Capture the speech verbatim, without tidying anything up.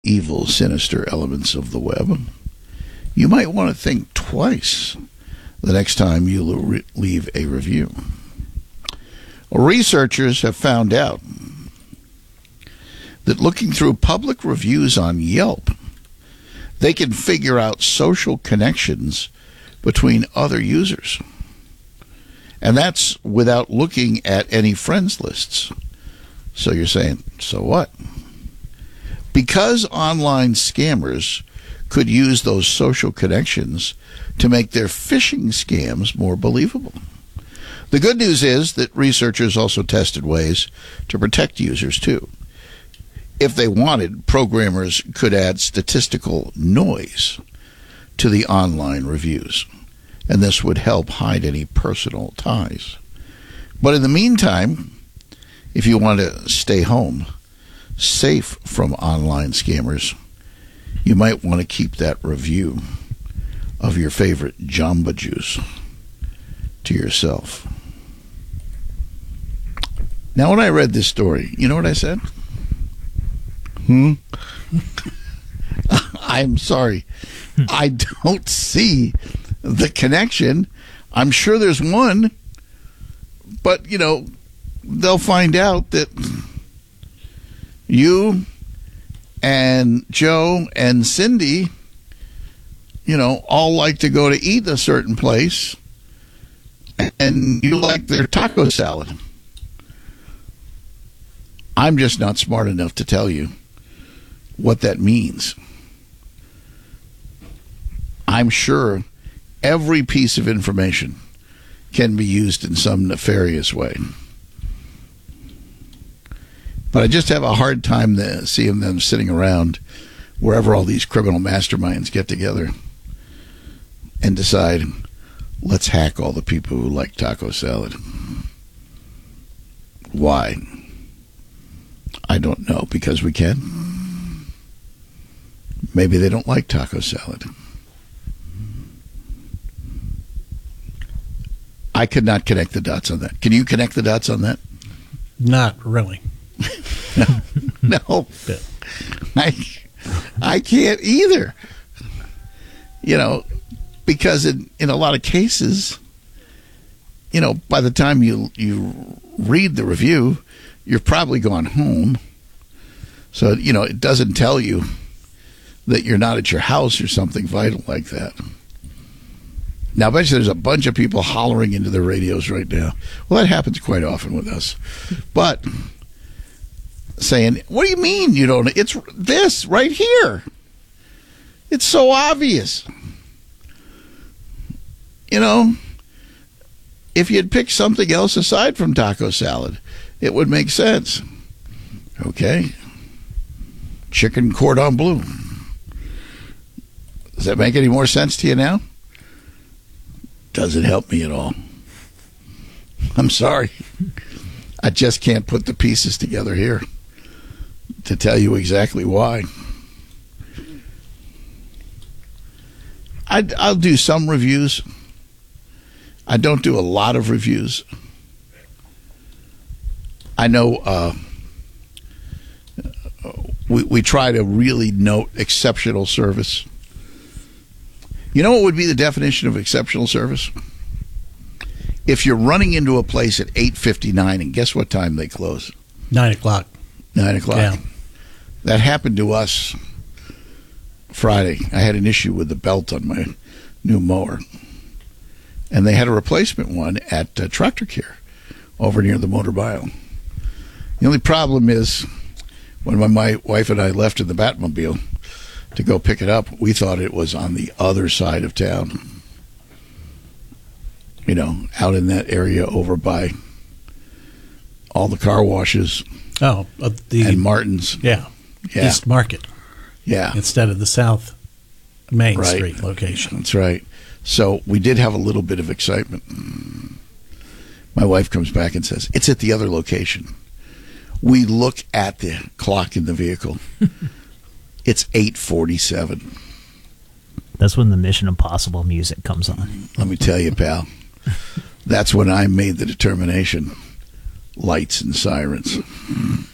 evil, sinister elements of the web, you might want to think twice the next time you le- leave a review. Well, researchers have found out that looking through public reviews on Yelp, they can figure out social connections between other users. And that's without looking at any friends lists. So you're saying, so what? Because online scammers could use those social connections to make their phishing scams more believable. The good news is that researchers also tested ways to protect users, too. If they wanted, programmers could add statistical noise to the online reviews, and this would help hide any personal ties. But in the meantime, if you want to stay home, safe from online scammers, you might want to keep that review of your favorite Jamba Juice to yourself. Now, when I read this story, you know what I said? Hmm? I'm sorry. I don't see the connection. I'm sure there's one, but, you know, they'll find out that you and Joe and Cindy, you know, all like to go to eat a certain place, and you like their taco salad. I'm just not smart enough to tell you what that means. I'm sure every piece of information can be used in some nefarious way. But I just have a hard time the, seeing them sitting around wherever all these criminal masterminds get together and decide, let's hack all the people who like taco salad. Why? I don't know, because we can. Maybe they don't like taco salad. I could not connect the dots on that. Can you connect the dots on that? Not really. No, no. I, I can't either. You know, because in, in a lot of cases, you know, by the time you you read the review, you're probably gone home. So, you know, it doesn't tell you that you're not at your house or something vital like that. Now, I bet you there's a bunch of people hollering into their radios right now. Well, that happens quite often with us. But saying, what do you mean you don't? It's this right here. It's so obvious. You know, if you'd pick something else aside from taco salad, it would make sense. Okay. Chicken cordon bleu. Does that make any more sense to you now? Doesn't help me at all. I'm sorry. I just can't put the pieces together here to tell you exactly why. I'd, I'll do some reviews. I don't do a lot of reviews. I know uh, we, we try to really note exceptional service. You know what would be the definition of exceptional service? If you're running into a place at eight fifty-nine, and guess what time they close? Nine o'clock. Nine o'clock. Yeah. That happened to us Friday. I had an issue with the belt on my new mower, and they had a replacement one at uh, Tractor Care over near the Motor Bio. The only problem is when my, my wife and I left in the Batmobile to go pick it up, we thought it was on the other side of town. You know, out in that area over by all the car washes. Oh, uh, the and Martin's. Yeah, yeah. East Market. Yeah. Instead of the South Main right. Street location. That's right. So we did have a little bit of excitement. My wife comes back and says, it's at the other location. We look at the clock in the vehicle. It's eight forty-seven. That's when the Mission Impossible music comes on. Let me tell you, pal. That's when I made the determination. Lights and sirens.